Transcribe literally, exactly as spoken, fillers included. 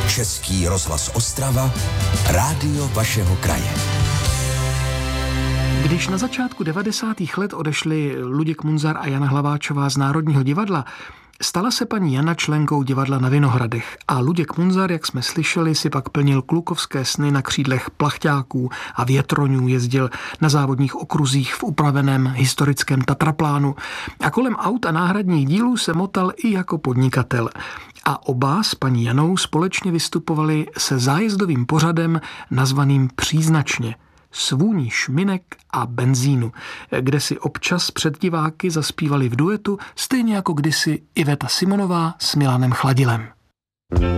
Český rozhlas Ostrava, rádio vašeho kraje. Když na začátku devadesátých let odešli Luděk Munzar a Jana Hlaváčová z Národního divadla, stala se paní Jana členkou divadla na Vinohradech a Luděk Munzar, jak jsme slyšeli, si pak plnil klukovské sny na křídlech plachťáků a větroňů, jezdil na závodních okruzích v upraveném historickém Tatraplánu a kolem aut a náhradních dílů se motal i jako podnikatel. A oba s paní Janou společně vystupovali se zájezdovým pořadem nazvaným Příznačně. Svůní šminek a benzínu, kde si občas před diváky zaspívali v duetu, stejně jako kdysi Iveta Simonová s Milanem Chladilem.